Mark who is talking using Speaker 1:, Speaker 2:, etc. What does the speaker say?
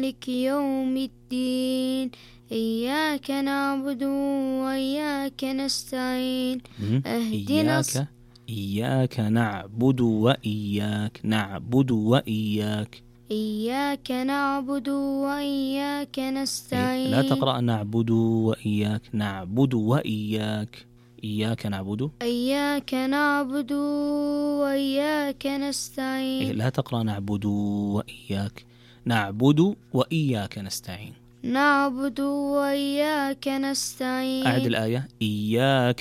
Speaker 1: مالك يوم الدين إياك نعبد وإياك نستعين اهدنا
Speaker 2: إياك نعبد وإياك
Speaker 1: إياك نعبد وإياك نستعين.
Speaker 2: لا تقرأ نعبد وإياك، نعبد وإياك. إياك نعبد
Speaker 1: وإياك نستعين.
Speaker 2: لا تقرأ نعبد وإياك، نعبد وإياك نستعين.
Speaker 1: نعبد وإياك نستعين.
Speaker 2: أعد الآية. إياك